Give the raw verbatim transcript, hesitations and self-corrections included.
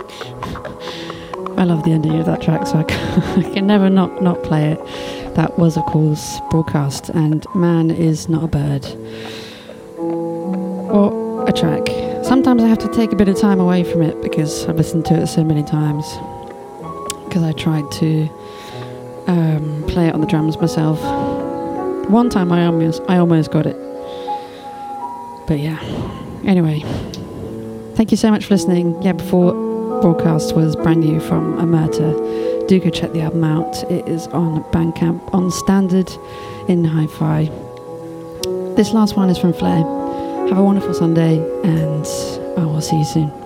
I love the ending of that track, so I can, I can never not, not play it. That was, of course, Broadcast, and Man Is Not a Bird. What a track. Sometimes I have to take a bit of time away from it because I've listened to it so many times. Because I tried to um, play it on the drums myself. One time I almost, I almost got it. But yeah. Anyway. Thank you so much for listening. Yeah, before Broadcast was brand new from Omerta. Do go check the album out. It is on Bandcamp, on Standard, in Hi-Fi. This last one is from Flair. Have a wonderful Sunday, and I will see you soon.